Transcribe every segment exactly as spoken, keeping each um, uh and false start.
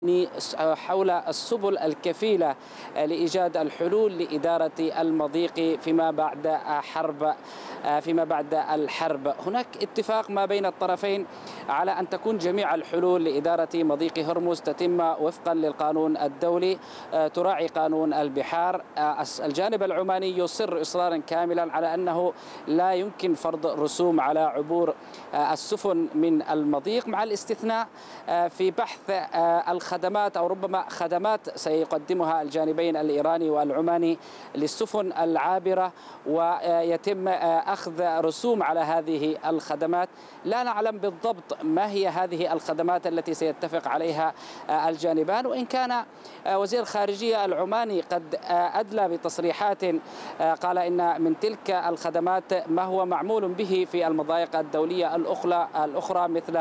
حول السبل الكفيلة لإيجاد الحلول لإدارة المضيق فيما بعد حرب فيما بعد الحرب. هناك اتفاق ما بين الطرفين على أن تكون جميع الحلول لإدارة مضيق هرمز تتم وفقا للقانون الدولي، تراعي قانون البحار. الجانب العماني يصر إصرارا كاملا على أنه لا يمكن فرض رسوم على عبور السفن من المضيق، مع الاستثناء في بحث الخدمات أو ربما خدمات سيقدمها الجانبين الإيراني والعماني للسفن العابرة، ويتم أخذ رسوم على هذه الخدمات. لا نعلم بالضبط ما هي هذه الخدمات التي سيتفق عليها الجانبان، وإن كان وزير الخارجية العماني قد أدلى بتصريحات قال إن من تلك الخدمات ما هو معمول به في المضايق الدولية الأخرى الأخرى مثل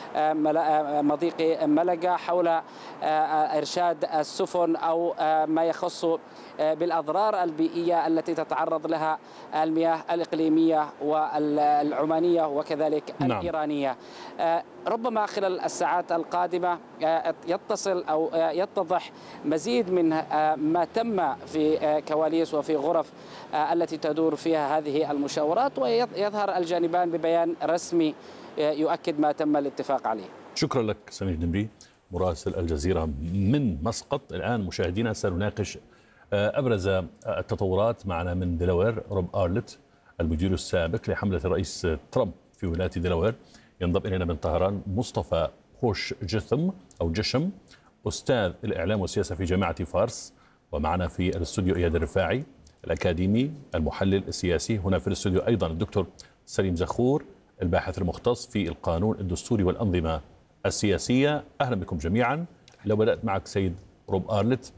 مضيق ملقا حول إرشاد السفن أو ما يخص بالأضرار البيئية التي تتعرض لها المياه الإقليمية والعمانية وكذلك نعم. الإيرانية. ربما خلال الساعات القادمة يتصل أو يتضح مزيد من ما تم في كواليس وفي غرف التي تدور فيها هذه المشاورات، ويظهر الجانبان ببيان رسمي يؤكد ما تم الاتفاق عليه. شكرا لك سمير دنبي مراسل الجزيرة من مسقط. الآن مشاهدينا سنناقش أبرز التطورات. معنا من دلوير روب آرلت المدير السابق لحملة الرئيس ترامب في ولاية دلوير. ينضم إلينا من طهران مصطفى خوش جثم أو جشم أستاذ الإعلام والسياسة في جامعة فارس، ومعنا في الاستوديو إياد الرفاعي الأكاديمي المحلل السياسي. هنا في الاستوديو أيضا الدكتور سليم زخور الباحث المختص في القانون الدستوري والأنظمة السياسية. أهلا بكم جميعا. لو بدأت معك سيد روب آرلت،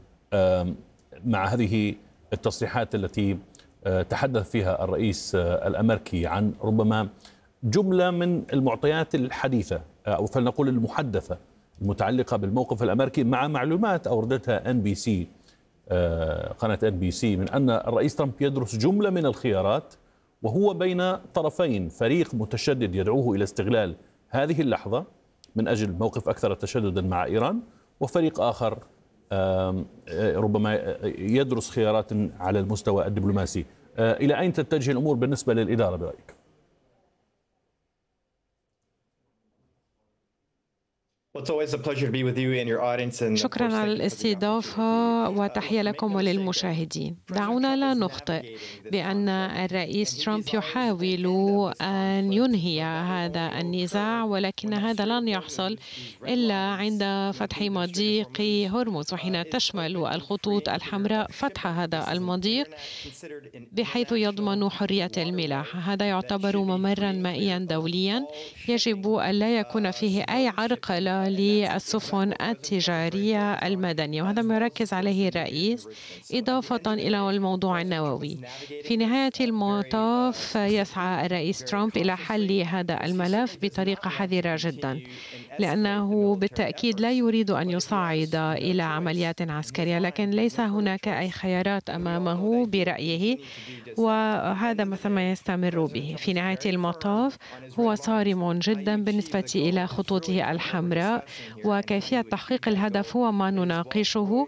مع هذه التصريحات التي تحدث فيها الرئيس الأمريكي عن ربما جملة من المعطيات الحديثة أو فلنقول المحدثة المتعلقة بالموقف الأمريكي، مع معلومات أوردتها إن بي سي قناة إن بي سي من أن الرئيس ترامب يدرس جملة من الخيارات، وهو بين طرفين: فريق متشدد يدعوه إلى استغلال هذه اللحظة من أجل موقف أكثر تشددا مع إيران، وفريق آخر ربما يدرس خيارات على المستوى الدبلوماسي. إلى أين تتجه الأمور بالنسبة للإدارة برأيك؟ شكرا على الاستضافة وتحية لكم وللمشاهدين. دعونا لا نخطئ بأن الرئيس ترامب يحاول أن ينهي هذا النزاع، ولكن هذا لن يحصل إلا عند فتح مضيق هرمز، وحين تشمل الخطوط الحمراء فتح هذا المضيق بحيث يضمن حرية الملاحة. هذا يعتبر ممرا مائيا دوليا يجب أن لا يكون فيه أي عرقلة للسفن التجارية المدنية، وهذا ما يركز عليه الرئيس، إضافة إلى الموضوع النووي. في نهاية المطاف يسعى الرئيس ترامب إلى حل هذا الملف بطريقة حذرة جدا، لأنه بالتأكيد لا يريد أن يصعد إلى عمليات عسكرية، لكن ليس هناك أي خيارات أمامه برأيه، وهذا مثل ما يستمر به. في نهاية المطاف هو صارم جدا بالنسبة إلى خطوطه الحمراء، وكيفية تحقيق الهدف هو ما نناقشه،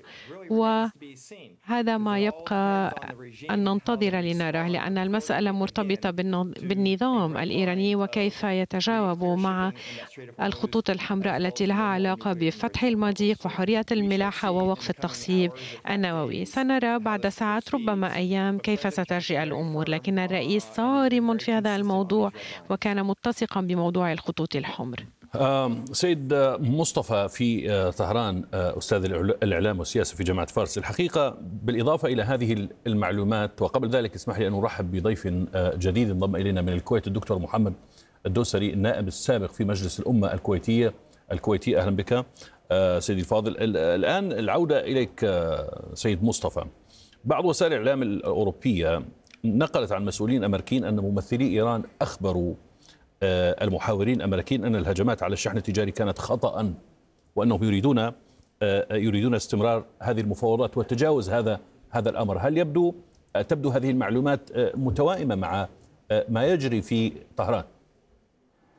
وهذا ما يبقى أن ننتظر لنراه، لأن المسألة مرتبطة بالنظام الإيراني وكيف يتجاوب مع الخطوط الحمراء التي لها علاقة بفتح المضيق وحرية الملاحة ووقف التخصيب النووي. سنرى بعد ساعات ربما أيام كيف ستجري الأمور، لكن الرئيس صارم في هذا الموضوع وكان متسقا بموضوع الخطوط الحمر. سيد مصطفى في طهران أستاذ الإعلام والسياسة في جامعة فارس، الحقيقة بالإضافة إلى هذه المعلومات، وقبل ذلك اسمح لي أن أرحب بضيف جديد انضم إلينا من الكويت، الدكتور محمد الدوسري النائب السابق في مجلس الأمة الكويتية الكويتي. أهلا بك سيدي الفاضل. الآن العودة إليك سيد مصطفى. بعض وسائل الإعلام الأوروبية نقلت عن مسؤولين أمريكيين أن ممثلي إيران أخبروا المحاورين الأمريكيين أن الهجمات على الشحن التجاري كانت خطأ، وأنهم يريدون يريدون استمرار هذه المفاوضات وتجاوز هذا هذا الأمر. هل يبدو تبدو هذه المعلومات متوائمة مع ما يجري في طهران؟